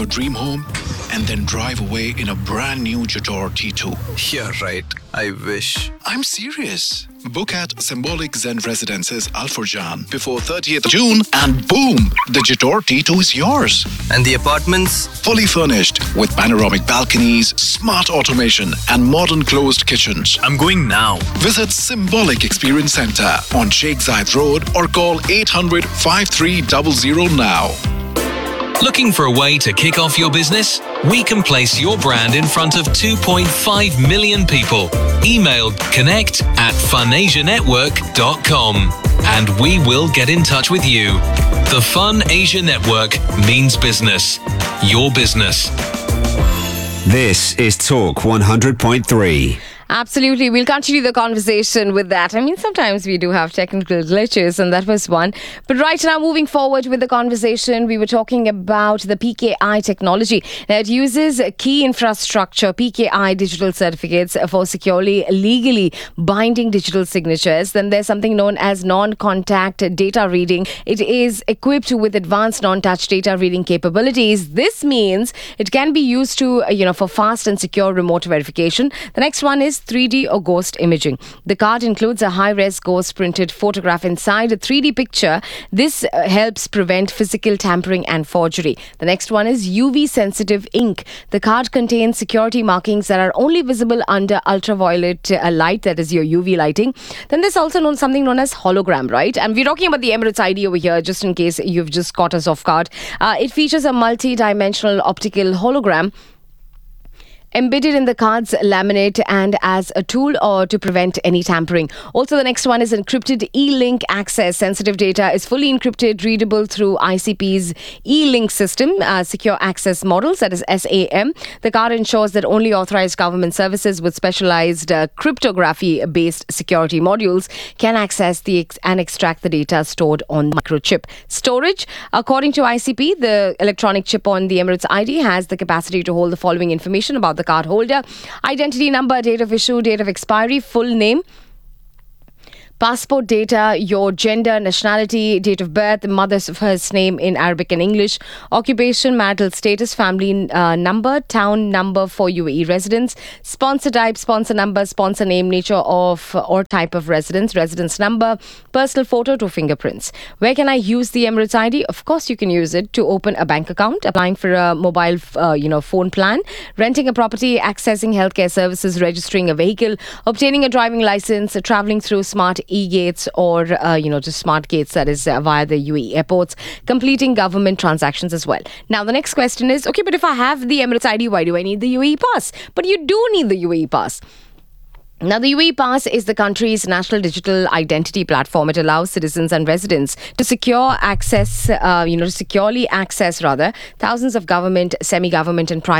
your dream home and then drive away in a brand new Jator T2. Yeah, right. I wish. I'm serious. Book at Symbolic Zen Residences Al Furjan before 30th June and boom, the Jator T2 is yours. And the apartments? Fully furnished with panoramic balconies, smart automation and modern closed kitchens. I'm going now. Visit Symbolic Experience Center on Sheikh Zayed Road or call 800-5300 now. Looking for a way to kick off your business? We can place your brand in front of 2.5 million people. Email connect@funasianetwork.com and we will get in touch with you. The Fun Asia Network means business. Your business. This is Talk 100.3. Absolutely. We'll continue the conversation with that. I mean, sometimes we do have technical glitches, and that was one. But right now, moving forward with the conversation, we were talking about the PKI technology. Now, it uses key infrastructure, PKI digital certificates for securely, legally binding digital signatures. Then there's something known as non-contact data reading. It is equipped with advanced non-touch data reading capabilities. This means it can be used to, for fast and secure remote verification. The next one is 3D or ghost imaging. The card includes a high-res ghost printed photograph inside a 3D picture. This helps prevent physical tampering and forgery. The next one is UV sensitive ink. The card contains security markings that are only visible under ultraviolet light, that is your UV lighting. Then there's also something known as hologram, right? And we're talking about the Emirates ID over here, just in case you've just caught us off guard. It features a multi-dimensional optical hologram embedded in the card's laminate and as a tool or to prevent any tampering. Also, the next one is encrypted e-link access. Sensitive data is fully encrypted, readable through ICP's e-link system, secure access models, that is SAM. The card ensures that only authorized government services with specialized cryptography-based security modules can access and extract the data stored on the microchip. Storage. According to ICP, the electronic chip on the Emirates ID has the capacity to hold the following information about the card holder: identity number, date of issue, date of expiry, full name, passport data, your gender, nationality, date of birth, mother's first name in Arabic and English, occupation, marital status, family number, town number for UAE residents, sponsor type, sponsor number, sponsor name, nature of or type of residence, residence number, personal photo to fingerprints. Where can I use the Emirates ID? Of course, you can use it to open a bank account, applying for a mobile phone plan, renting a property, accessing healthcare services, registering a vehicle, obtaining a driving license, traveling through smart e-gates or, just smart gates, that is via the UAE airports, completing government transactions as well. Now, the next question is, okay, but if I have the Emirates ID, why do I need the UAE pass? But you do need the UAE pass. Now, the UAE Pass is the country's national digital identity platform. It allows citizens and residents to securely access thousands of government, semi-government and private